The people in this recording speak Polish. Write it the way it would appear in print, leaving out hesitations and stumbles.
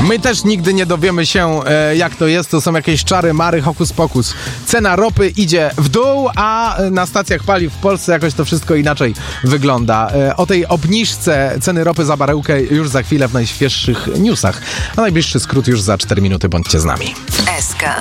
My też nigdy nie dowiemy się, jak to jest. To są jakieś czary, mary, hokus pokus. Cena ropy idzie w dół, a na stacjach paliw w Polsce jakoś to wszystko inaczej wygląda. O tej obniżce ceny ropy za baryłkę już za chwilę w najświeższych newsach. A najbliższy skrót już za 4 minuty. Bądźcie z nami. SK.